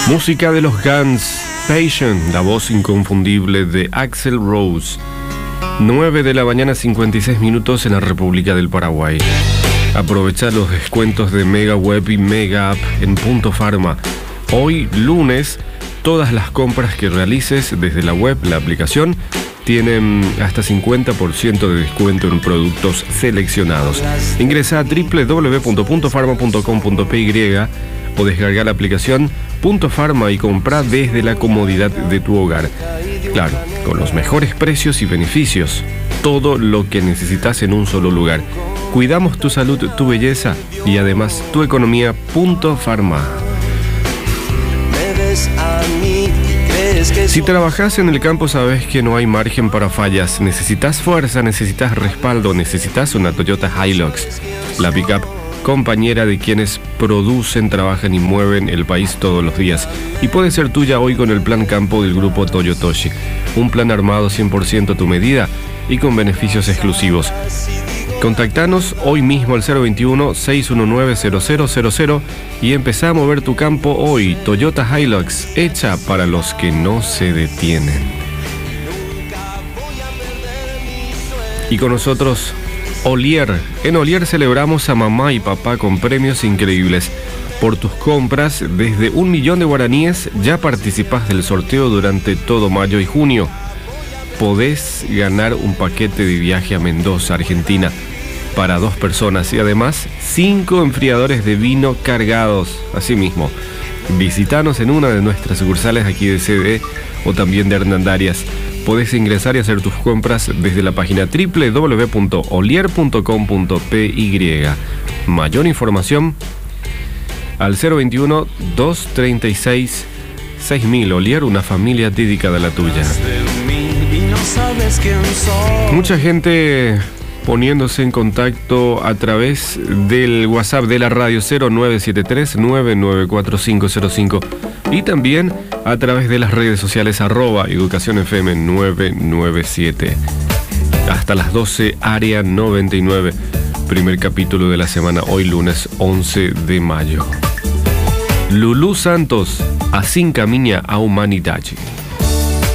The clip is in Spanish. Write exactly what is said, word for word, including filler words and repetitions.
Música de los Guns, Patient, la voz inconfundible de Axl Rose. nueve de la mañana, cincuenta y seis minutos en la República del Paraguay. Aprovecha los descuentos de Mega Web y Mega App en Punto Pharma. Hoy, lunes, todas las compras que realices desde la web, la aplicación, tienen hasta cincuenta por ciento de descuento en productos seleccionados. Ingresa a doble u doble u doble u punto punto pharma punto com punto p y o descarga la aplicación Punto Pharma y compra desde la comodidad de tu hogar. Claro, con los mejores precios y beneficios. Todo lo que necesitas en un solo lugar. Cuidamos tu salud, tu belleza y además tu economía. Punto Pharma. Si trabajas en el campo, sabes que no hay margen para fallas. Necesitas fuerza, necesitas respaldo, necesitas una Toyota Hilux. La pickup compañera de quienes producen, trabajan y mueven el país todos los días. Y puede ser tuya hoy con el plan campo del grupo Toyotoshi. Un plan armado cien por ciento a tu medida y con beneficios exclusivos. Contactanos hoy mismo al cero veintiuno, seiscientos diecinueve, cero cero cero cero y empezá a mover tu campo hoy. Toyota Hilux, hecha para los que no se detienen. Y con nosotros, Olier. En Olier celebramos a mamá y papá con premios increíbles. Por tus compras, desde un millón de guaraníes, ya participás del sorteo durante todo mayo y junio. Podés ganar un paquete de viaje a Mendoza, Argentina, para dos personas y además cinco enfriadores de vino cargados. Asimismo, visitanos en una de nuestras sucursales aquí de C D o también de Hernandarias. Podés ingresar y hacer tus compras desde la página doble u doble u doble u punto olier punto com punto p y. Mayor información al cero veintiuno, doscientos treinta y seis, seis mil. Olier, una familia dedicada a la tuya. Mucha gente poniéndose en contacto a través del WhatsApp de la radio cero nueve siete tres, nueve nueve cuatro cinco cero cinco y también a través de las redes sociales arroba Educación F M nueve nueve siete. Hasta las doce, área noventa y nueve. Primer capítulo de la semana, hoy lunes once de mayo. Lulú Santos, Assim Caminha a Humanidade.